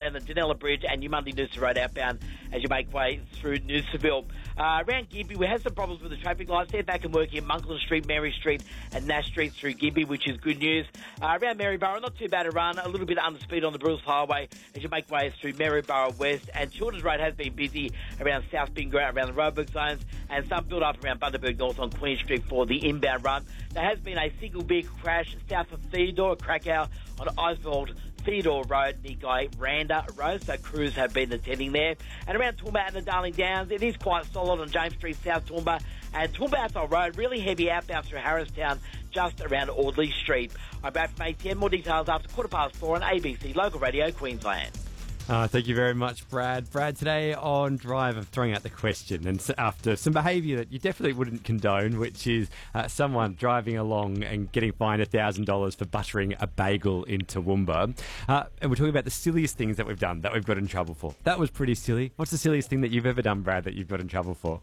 around the Danella Bridge and New Noosa Road outbound as you make way through Noosaville. Around Gympie, we had some problems with the traffic lights. They're back and working at Monkland Street, Mary Street and Nash Street through Gympie, which is good news. Around Maryborough, not too bad a run. A little bit under speed on the Bruce Highway as you make way through Maryborough West. And Children's Road has been busy around South Bingara, around the Roebuck zones, and some build up around Bundaberg North on Queen Street for the inbound run. There has been a single vehicle crash south of Theodore, Krakow, on Oswald Theodore Road, near Guy Randa Road, so crews have been attending there. And around Toowoomba and the Darling Downs, it is quite solid on James Street, South Toowoomba, and Toowoomba Athol Road, really heavy outbound through Harristown, just around Audley Street. I'm Brad from ATM. More details after 4:15 on ABC Local Radio Queensland. Thank you very much, Brad. Brad, today on Drive, I'm throwing out the question, and after some behaviour that you definitely wouldn't condone, which is someone driving along and getting fined $1,000 for buttering a bagel in Toowoomba. And we're talking about the silliest things that we've done, that we've got in trouble for. That was pretty silly. What's the silliest thing that you've ever done, Brad, that you've got in trouble for?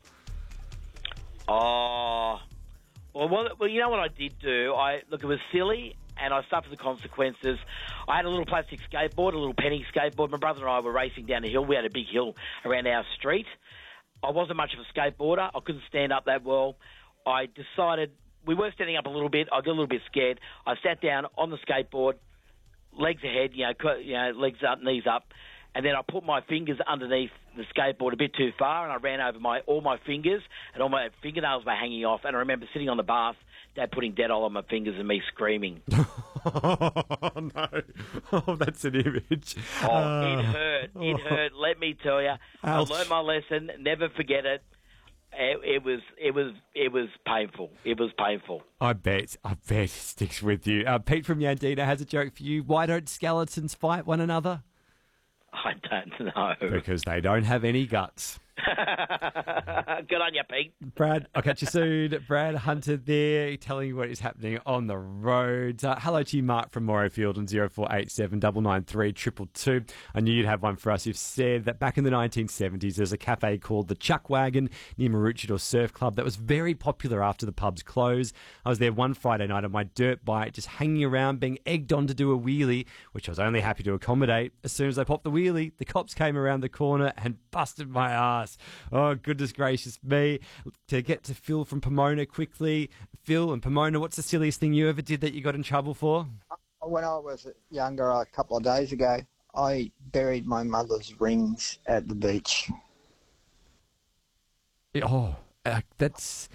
Oh, well, you know what I did do? It was silly, and I suffered the consequences. I had a little plastic skateboard, a little penny skateboard. My brother and I were racing down a hill. We had a big hill around our street. I wasn't much of a skateboarder. I couldn't stand up that well. I decided, we were standing up a little bit. I got a little bit scared. I sat down on the skateboard, legs ahead, legs up, knees up, and then I put my fingers underneath the skateboard a bit too far, and I ran over all my fingers, and all my fingernails were hanging off. And I remember sitting on the bath, Dad putting Dettol on my fingers and me screaming. Oh, no. Oh, that's an image. Oh, it hurt. It hurt. Let me tell you. Ouch. I learned my lesson. Never forget it. It was painful. It was painful. I bet it sticks with you. Pete from Yandina has a joke for you. Why don't skeletons fight one another? I don't know. Because they don't have any guts. Good on you, Pete. Brad, I'll catch you soon. Brad Hunter there, telling you what is happening on the roads. Hello to you, Mark from Morrowfield on 0487 993 222. I knew you'd have one for us. You've said that back in the 1970s, there's a cafe called the Chuck Wagon near Maroochydore Surf Club that was very popular after the pubs closed. I was there one Friday night on my dirt bike, just hanging around, being egged on to do a wheelie, which I was only happy to accommodate. As soon as I popped the wheelie, the cops came around the corner and busted my ass. Oh, goodness gracious me. To get to Phil from Pomona quickly. Phil and Pomona, what's the silliest thing you ever did that you got in trouble for? When I was younger, a couple of days ago, I buried my mother's rings at the beach. Oh, that's.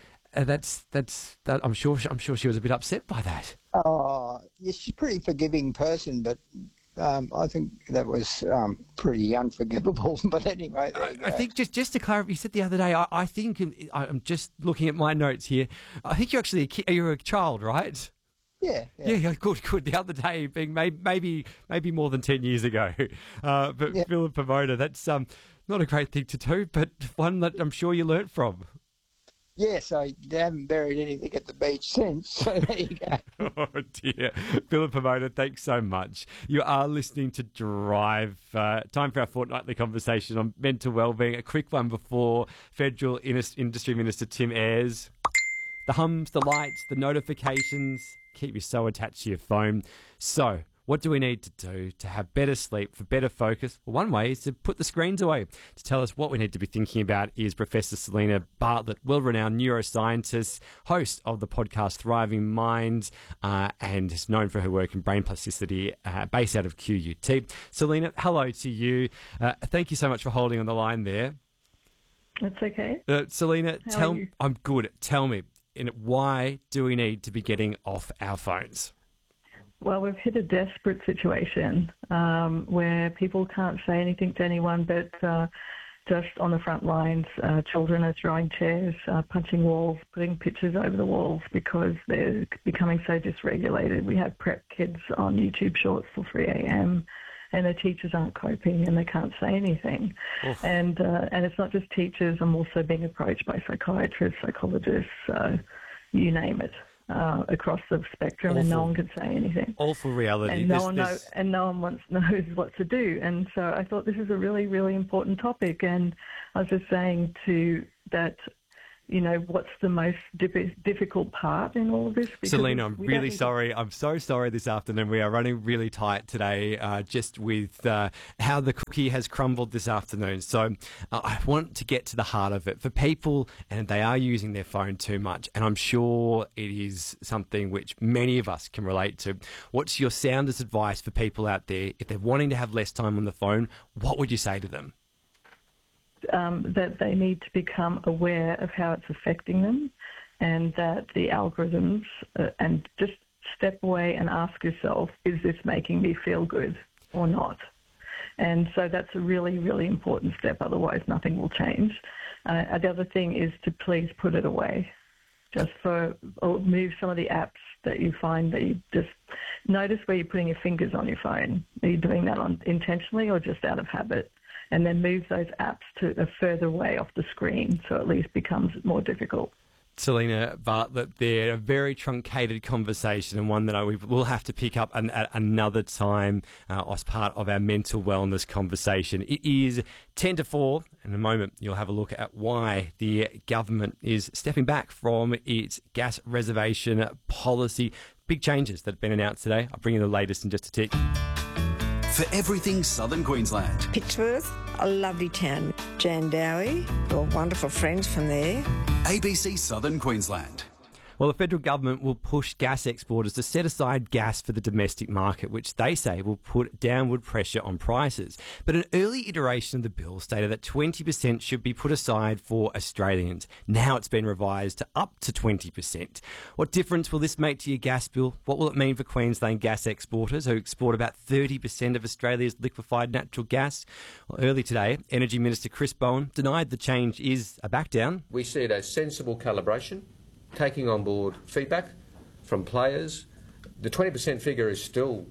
I'm sure she was a bit upset by that. Oh, yeah, she's a pretty forgiving person, but I think that was pretty unforgivable. But anyway, there you go. I think just to clarify, you said the other day, I think I'm just looking at my notes here. I think you're actually you're a child, right? Yeah. Yeah, good. The other day, being maybe more than 10 years ago. But yeah. Phil and Pomona, that's not a great thing to do, but one that I'm sure you learnt from. Yes, I haven't buried anything at the beach since, so there you go. Oh, dear. Phil and Pomona, thanks so much. You are listening to Drive. Time for our fortnightly conversation on mental wellbeing. A quick one before Federal Industry Minister Tim Ayres. The hums, the lights, the notifications keep you so attached to your phone. So, what do we need to do to have better sleep, for better focus? Well, one way is to put the screens away. To tell us what we need to be thinking about is Professor Selena Bartlett, well-renowned neuroscientist, host of the podcast Thriving Minds, and is known for her work in brain plasticity, based out of QUT. Selena, hello to you. Thank you so much for holding on the line there. That's okay. Selena, How are you? I'm good. Tell me, why do we need to be getting off our phones? Well, we've hit a desperate situation where people can't say anything to anyone, but just on the front lines, children are throwing chairs, punching walls, putting pictures over the walls because they're becoming so dysregulated. We have prep kids on YouTube Shorts till 3 a.m. and the teachers aren't coping and they can't say anything. Oof. And it's not just teachers. I'm also being approached by psychiatrists, psychologists, you name it. Across the spectrum, and no one can say anything. Awful reality. And no one knows what to do. And so I thought this is a really, really important topic. And I was just saying that what's the most difficult part in all of this? Because Selena, I'm really sorry. I'm so sorry this afternoon. We are running really tight today, just with how the cookie has crumbled this afternoon. So I want to get to the heart of it. For people, and they are using their phone too much, and I'm sure it is something which many of us can relate to. What's your soundest advice for people out there if they're wanting to have less time on the phone? What would you say to them? That they need to become aware of how it's affecting them, and that the algorithms, and just step away and ask yourself, is this making me feel good or not? And so that's a really, really important step, otherwise nothing will change. The other thing is to please put it away. Or move some of the apps that you find that you just notice where you're putting your fingers on your phone. Are you doing that intentionally or just out of habit? And then move those apps to a further way off the screen, so at least becomes more difficult. Selena Bartlett there, a very truncated conversation, and one that we will have to pick up at another time as part of our mental wellness conversation. It is 10 to 4. In a moment, you'll have a look at why the government is stepping back from its gas reservation policy. Big changes that have been announced today. I'll bring you the latest in just a tick. For everything Southern Queensland. Pittsworth, a lovely town. Jandowie, we're wonderful friends from there. ABC Southern Queensland. Well, the federal government will push gas exporters to set aside gas for the domestic market, which they say will put downward pressure on prices. But an early iteration of the bill stated that 20% should be put aside for Australians. Now it's been revised to up to 20%. What difference will this make to your gas bill? What will it mean for Queensland gas exporters who export about 30% of Australia's liquefied natural gas? Well, early today, Energy Minister Chris Bowen denied the change is a backdown. We see it as sensible calibration, taking on board feedback from players. The 20% figure is still,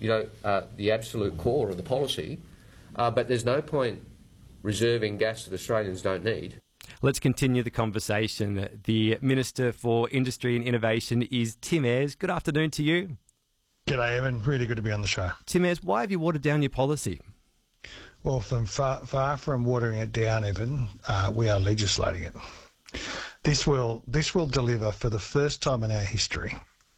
the absolute core of the policy, but there's no point reserving gas that Australians don't need. Let's continue the conversation. The Minister for Industry and Innovation is Tim Ayres. Good afternoon to you. G'day, Evan. Really good to be on the show. Tim Ayres, why have you watered down your policy? Well, far from watering it down, Evan, we are legislating it. This will deliver for the first time in our history.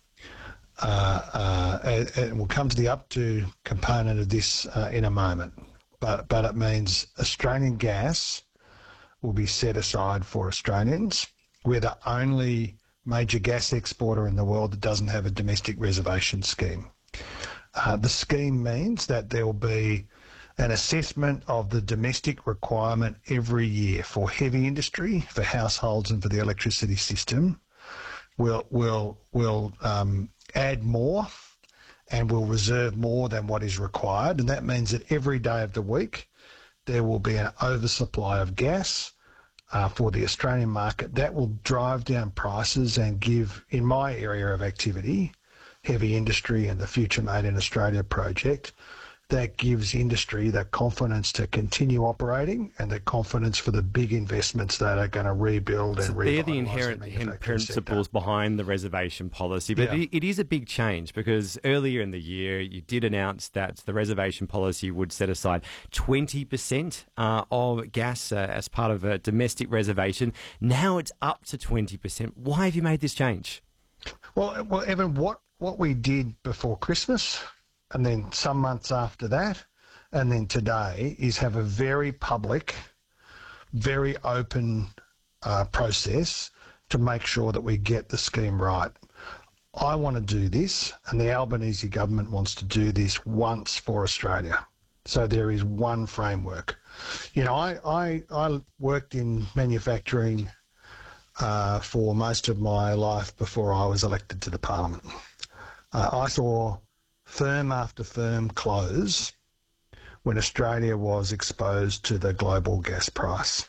And we'll come to the up to component of this in a moment. But it means Australian gas will be set aside for Australians. We're the only major gas exporter in the world that doesn't have a domestic reservation scheme. The scheme means that there will be an assessment of the domestic requirement every year for heavy industry, for households and for the electricity system. We'll add more and we'll reserve more than what is required. And that means that every day of the week there will be an oversupply of gas for the Australian market. That will drive down prices and give, in my area of activity, heavy industry and the Future Made in Australia project, that gives industry the confidence to continue operating and the confidence for the big investments that are going to rebuild and revitalise. They're the inherent principles behind the reservation policy. But it is a big change because earlier in the year you did announce that the reservation policy would set aside 20% of gas as part of a domestic reservation. Now it's up to 20%. Why have you made this change? Well, Evan, what we did before Christmas and then some months after that, and then today, is have a very public, very open process to make sure that we get the scheme right. I want to do this, and the Albanese government wants to do this once for Australia. So there is one framework. I worked in manufacturing for most of my life before I was elected to the Parliament. I saw firm after firm close when Australia was exposed to the global gas price.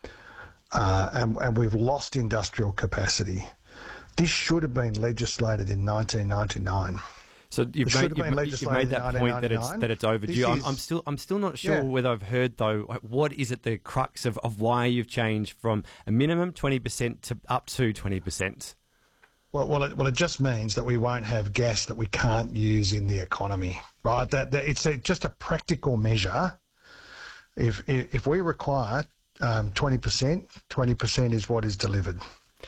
And we've lost industrial capacity. This should have been legislated in 1999. So you've made that point that it's overdue. I'm still not sure whether I've heard though. What is it the crux of why you've changed from a minimum 20% to up to 20%? Well, it just means that we won't have gas that we can't use in the economy, right? That it's just a practical measure. If we require 20%. 20% is what is delivered.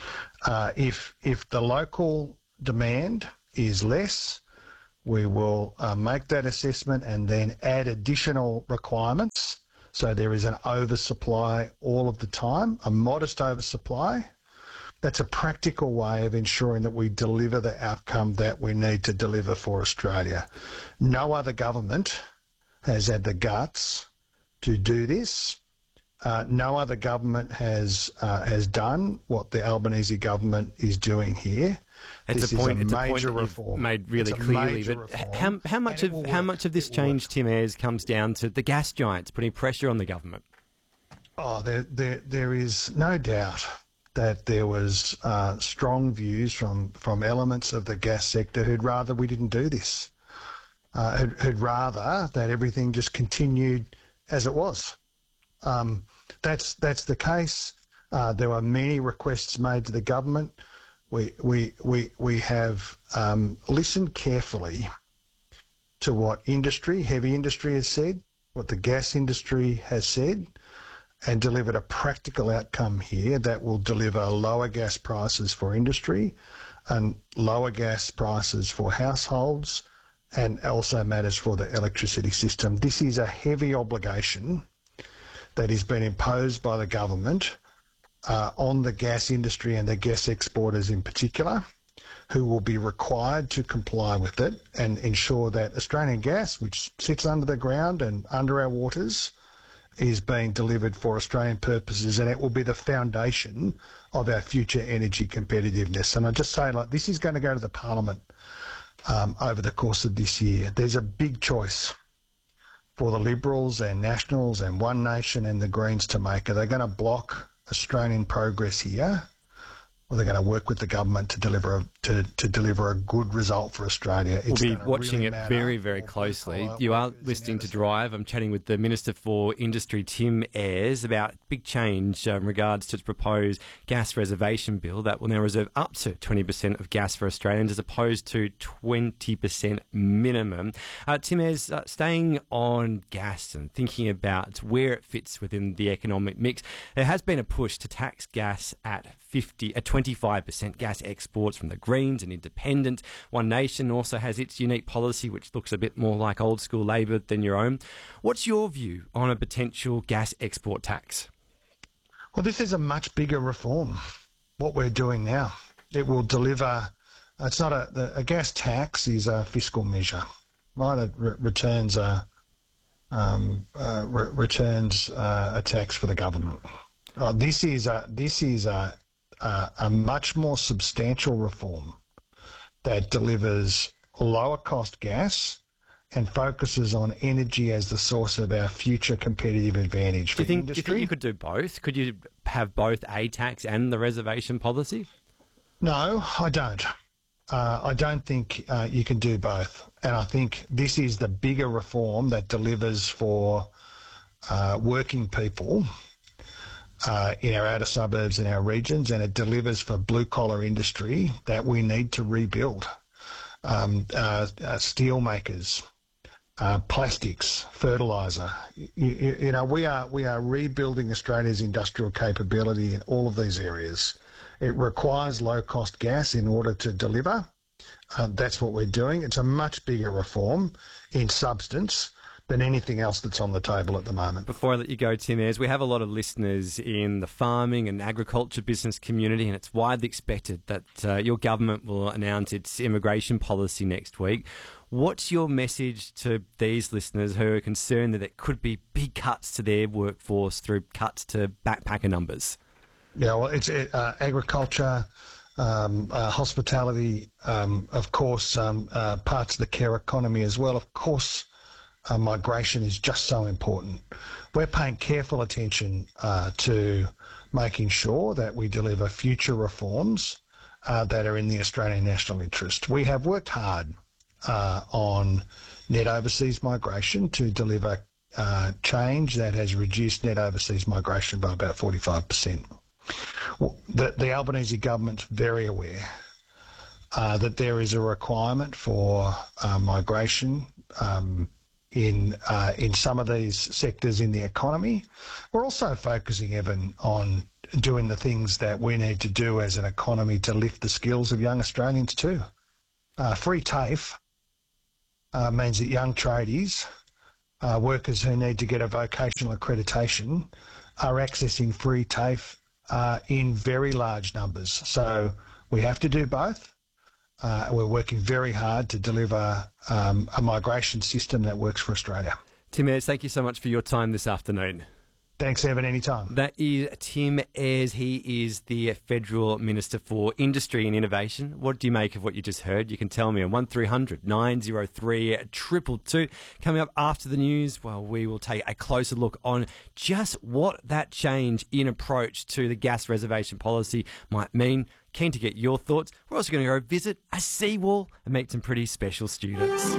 If the local demand is less, we will make that assessment and then add additional requirements. So there is an oversupply all of the time, a modest oversupply. That's a practical way of ensuring that we deliver the outcome that we need to deliver for Australia. No other government has had the guts to do this. No other government has done what the Albanese government is doing here. It's a point reform. You've made really clearly. But how much of this change, Tim Ayres, comes down to the gas giants putting pressure on the government? Oh, there is no doubt that there was strong views from elements of the gas sector who'd rather we didn't do this. Who'd rather that everything just continued as it was. That's the case. There were many requests made to the government. We have listened carefully to what heavy industry has said, what the gas industry has said, and delivered a practical outcome here that will deliver lower gas prices for industry and lower gas prices for households, and also matters for the electricity system. This is a heavy obligation that has been imposed by the government on the gas industry and the gas exporters in particular, who will be required to comply with it and ensure that Australian gas, which sits under the ground and under our waters, is being delivered for Australian purposes, and it will be the foundation of our future energy competitiveness. And I just say, this is going to go to the Parliament over the course of this year. There's a big choice for the Liberals and Nationals and One Nation and the Greens to make. Are they going to block Australian progress here, or they're going to work with the government to deliver a good result for Australia? We'll be watching it very, very closely. You are listening to Drive. I'm chatting with the Minister for Industry, Tim Ayres, about big change in regards to its proposed gas reservation bill that will now reserve up to 20% of gas for Australians as opposed to 20% minimum. Tim Ayres, staying on gas and thinking about where it fits within the economic mix, there has been a push to tax gas at 25% gas exports from the Greens and Independent. One Nation also has its unique policy, which looks a bit more like old school Labor than your own. What's your view on a potential gas export tax? Well, this is a much bigger reform, what we're doing now. It will deliver, it's not a gas tax is a fiscal measure, right? It returns a tax for the government. This is a much more substantial reform that delivers lower cost gas and focuses on energy as the source of our future competitive advantage for industry. Do you think you could do both? Could you have both a tax and the reservation policy? No, I don't. I don't think you can do both. And I think this is the bigger reform that delivers for working people in our outer suburbs and our regions, and it delivers for blue-collar industry that we need to rebuild. Steel makers, plastics, fertiliser. We are rebuilding Australia's industrial capability in all of these areas. It requires low-cost gas in order to deliver. That's what we're doing. It's a much bigger reform in substance than anything else that's on the table at the moment. Before I let you go, Tim Ayres, we have a lot of listeners in the farming and agriculture business community, and it's widely expected that your government will announce its immigration policy next week. What's your message to these listeners who are concerned that there could be big cuts to their workforce through cuts to backpacker numbers? Yeah, well, it's agriculture, hospitality, of course, parts of the care economy as well. Of course, migration is just so important. We're paying careful attention to making sure that we deliver future reforms that are in the Australian national interest. We have worked hard on net overseas migration to deliver change that has reduced net overseas migration by about 45%. The Albanese government's very aware that there is a requirement for migration in some of these sectors in the economy. We're also focusing, Evan, on doing the things that we need to do as an economy to lift the skills of young Australians too. Free TAFE means that young tradies, workers who need to get a vocational accreditation, are accessing free TAFE in very large numbers. So we have to do both. We're working very hard to deliver a migration system that works for Australia. Tim Ayres, thank you so much for your time this afternoon. Thanks, Evan, anytime. That is Tim Ayres. He is the Federal Minister for Industry and Innovation. What do you make of what you just heard? You can tell me on 1300 903 222. Coming up after the news, well, we will take a closer look on just what that change in approach to the gas reservation policy might mean. Keen to get your thoughts. We're also going to go visit a seawall and meet some pretty special students.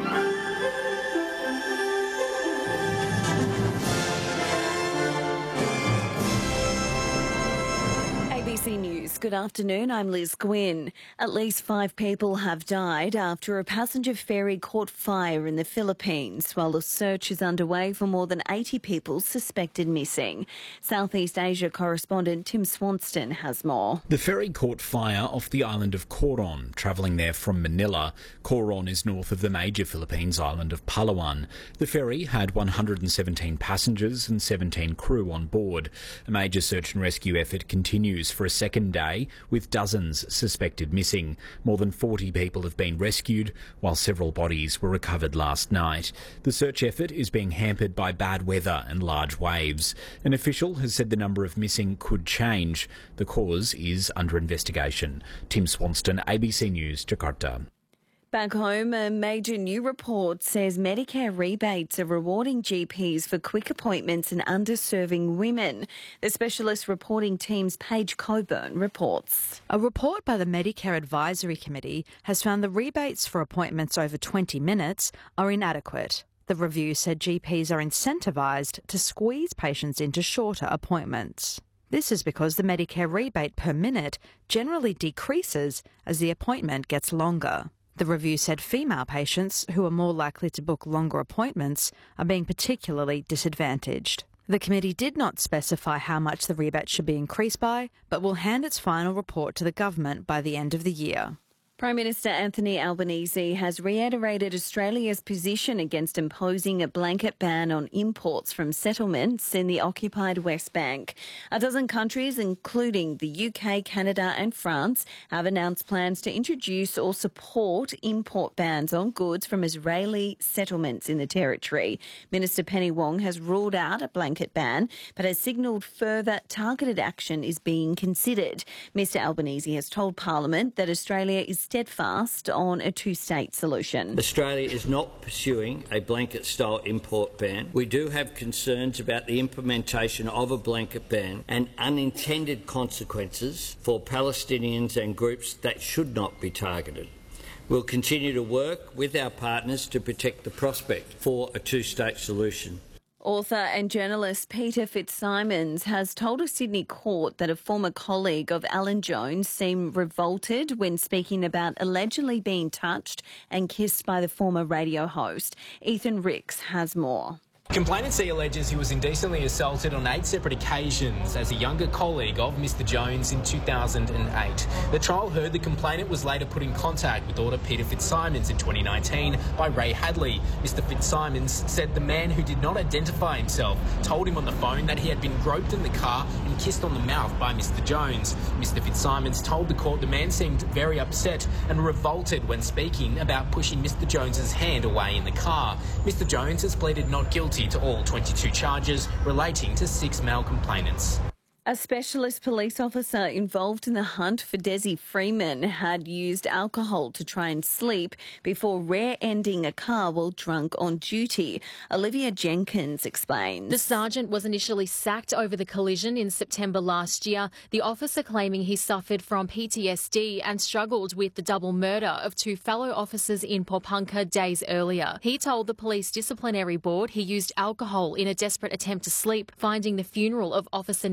ABC News. Good afternoon, I'm Liz Gwynn. At least 5 people have died after a passenger ferry caught fire in the Philippines, while a search is underway for more than 80 people suspected missing. Southeast Asia correspondent Tim Swanston has more. The ferry caught fire off the island of Coron, travelling there from Manila. Coron is north of the major Philippines island of Palawan. The ferry had 117 passengers and 17 crew on board. A major search and rescue effort continues for a second day, with dozens suspected missing. More than 40 people have been rescued, while several bodies were recovered last night. The search effort is being hampered by bad weather and large waves. An official has said the number of missing could change. The cause is under investigation. Tim Swanston, ABC News, Jakarta. Back home, a major new report says Medicare rebates are rewarding GPs for quick appointments and underserving women. The specialist reporting team's Paige Coburn reports. A report by the Medicare Advisory Committee has found the rebates for appointments over 20 minutes are inadequate. The review said GPs are incentivised to squeeze patients into shorter appointments. This is because the Medicare rebate per minute generally decreases as the appointment gets longer. The review said female patients, who are more likely to book longer appointments, are being particularly disadvantaged. The committee did not specify how much the rebate should be increased by, but will hand its final report to the government by the end of the year. Prime Minister Anthony Albanese has reiterated Australia's position against imposing a blanket ban on imports from settlements in the occupied West Bank. A dozen countries, including the UK, Canada and France, have announced plans to introduce or support import bans on goods from Israeli settlements in the territory. Minister Penny Wong has ruled out a blanket ban, but has signalled further targeted action is being considered. Mr Albanese has told Parliament that Australia is steadfast on a two-state solution. Australia is not pursuing a blanket-style import ban. We do have concerns about the implementation of a blanket ban and unintended consequences for Palestinians and groups that should not be targeted. We'll continue to work with our partners to protect the prospect for a two-state solution. Author and journalist Peter Fitzsimons has told a Sydney court that a former colleague of Alan Jones seemed revolted when speaking about allegedly being touched and kissed by the former radio host. Ethan Ricks has more. Complainant C alleges he was indecently assaulted on 8 separate occasions as a younger colleague of Mr Jones in 2008. The trial heard the complainant was later put in contact with author Peter Fitzsimons in 2019 by Ray Hadley. Mr Fitzsimons said the man, who did not identify himself, told him on the phone that he had been groped in the car and kissed on the mouth by Mr Jones. Mr Fitzsimons told the court the man seemed very upset and revolted when speaking about pushing Mr Jones's hand away in the car. Mr Jones has pleaded not guilty to all 22 charges relating to 6 male complainants. A specialist police officer involved in the hunt for Desi Freeman had used alcohol to try and sleep before rear-ending a car while drunk on duty. Olivia Jenkins explains. The sergeant was initially sacked over the collision in September last year, the officer claiming he suffered from PTSD and struggled with the double murder of 2 fellow officers in Popunka days earlier. He told the police disciplinary board he used alcohol in a desperate attempt to sleep, finding the funeral of Officer Neil Thomas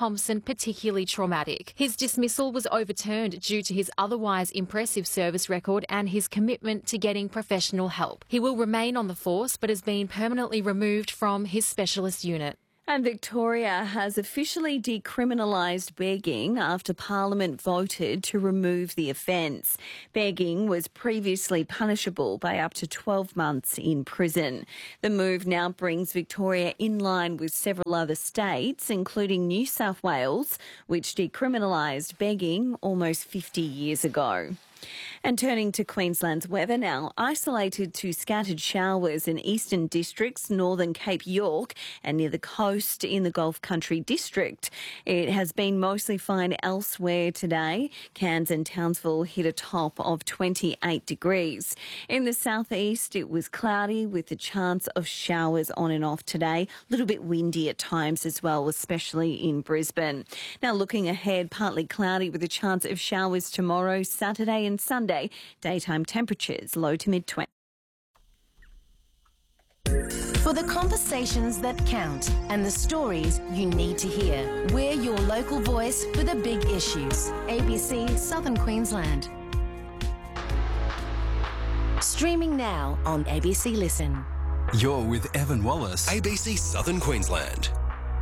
Thompson particularly traumatic. His dismissal was overturned due to his otherwise impressive service record and his commitment to getting professional help. He will remain on the force but has been permanently removed from his specialist unit. And Victoria has officially decriminalised begging after Parliament voted to remove the offence. Begging was previously punishable by up to 12 months in prison. The move now brings Victoria in line with several other states, including New South Wales, which decriminalised begging almost 50 years ago. And turning to Queensland's weather now, isolated to scattered showers in eastern districts, northern Cape York and near the coast in the Gulf Country district. It has been mostly fine elsewhere today. Cairns and Townsville hit a top of 28 degrees. In the southeast, it was cloudy with a chance of showers on and off today. A little bit windy at times as well, especially in Brisbane. Now looking ahead, partly cloudy with a chance of showers tomorrow, Saturday and Sunday. Daytime temperatures low to mid-20s. For the conversations that count and the stories you need to hear, we're your local voice for the big issues. ABC Southern Queensland. Streaming now on ABC Listen. You're with Evan Wallace, ABC Southern Queensland.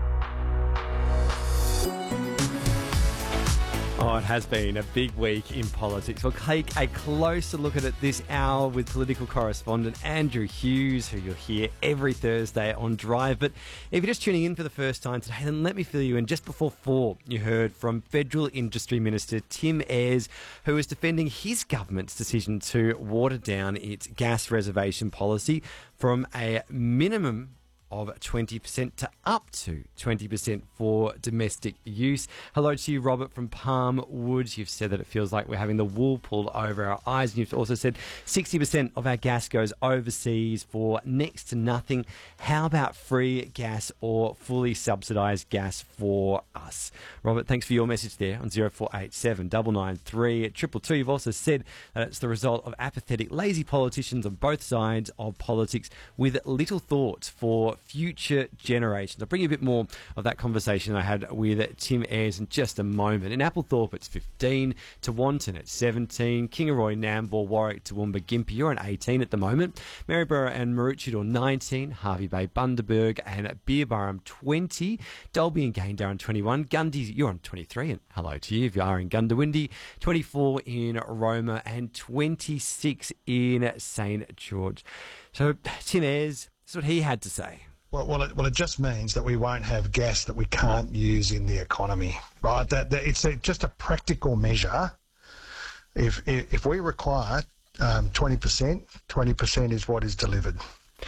Oh, it has been a big week in politics. We'll take a closer look at it this hour with political correspondent Andrew Hughes, who you'll hear every Thursday on Drive. But if you're just tuning in for the first time today, then let me fill you in. Just before 4, you heard from Federal Industry Minister Tim Ayres, who is defending his government's decision to water down its gas reservation policy from a minimum of 20% to up to 20% for domestic use. Hello to you, Robert from Palm Woods. You've said that it feels like we're having the wool pulled over our eyes. And you've also said 60% of our gas goes overseas for next to nothing. How about free gas or fully subsidised gas for us? Robert, thanks for your message there on 0487 993 222. You've also said that it's the result of apathetic, lazy politicians on both sides of politics with little thought for future generations. I'll bring you a bit more of that conversation I had with Tim Ayres in just a moment. In Applethorpe, it's 15, to Wanton at 17, Kingaroy, Nambour, Warwick, Toowoomba, Gympie, you're on 18 at the moment, Maryborough and Maroochydore 19, Harvey Bay, Bundaberg and Beerburrum 20, Dalby and Gayndarran 21, Gundy, you're on 23, and hello to you if you are in Gundawindi, 24 in Roma and 26 in St George. So Tim Ayres, this is what he had to say. Well, it just means that we won't have gas that we can't use in the economy, right? That it's just a practical measure. If we require 20%, 20% is what is delivered.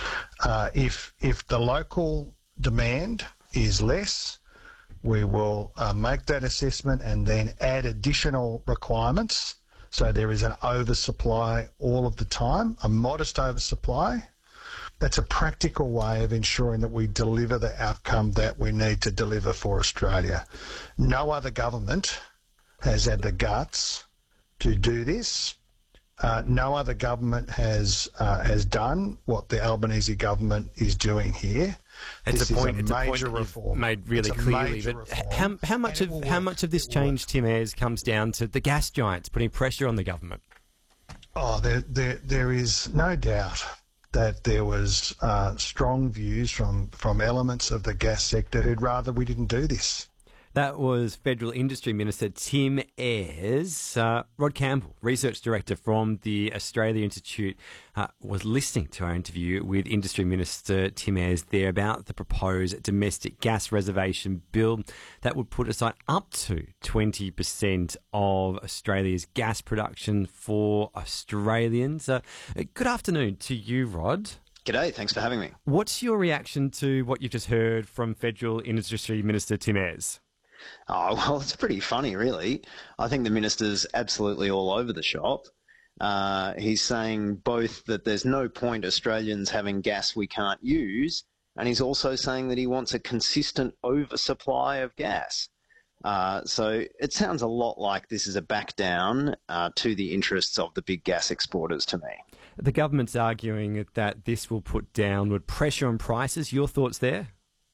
If the local demand is less, we will make that assessment and then add additional requirements. So there is an oversupply all of the time, a modest oversupply. That's a practical way of ensuring that we deliver the outcome that we need to deliver for Australia. No other government has had the guts to do this. No other government has done what the Albanese government is doing here. It's a major reform made really clearly. But how much of this change, Tim Ayres, comes down to the gas giants putting pressure on the government? Oh, there is no doubt that there was strong views from elements of the gas sector who'd rather we didn't do this. That was Federal Industry Minister Tim Ayres. Rod Campbell, Research Director from the Australia Institute, was listening to our interview with Industry Minister Tim Ayres there about the proposed domestic gas reservation bill that would put aside up to 20% of Australia's gas production for Australians. Good afternoon to you, Rod. G'day, thanks for having me. What's your reaction to what you've just heard from Federal Industry Minister Tim Ayres? Oh, well, it's pretty funny, really. I think the minister's absolutely all over the shop. He's saying both that there's no point Australians having gas we can't use, and he's also saying that he wants a consistent oversupply of gas. So it sounds a lot like this is a back down to the interests of the big gas exporters to me. The government's arguing that this will put downward pressure on prices. Your thoughts there?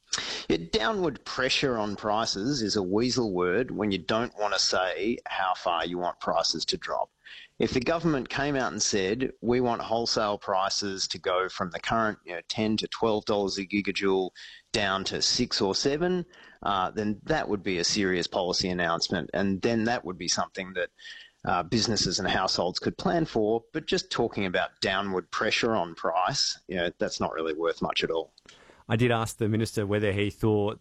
Yeah, downward pressure on prices is a weasel word when you don't want to say how far you want prices to drop. If the government came out and said, we want wholesale prices to go from the current $10 to $12 a gigajoule down to $6 or $7, then that would be a serious policy announcement. And then that would be something that businesses and households could plan for. But just talking about downward pressure on price, that's not really worth much at all. I did ask the Minister whether he thought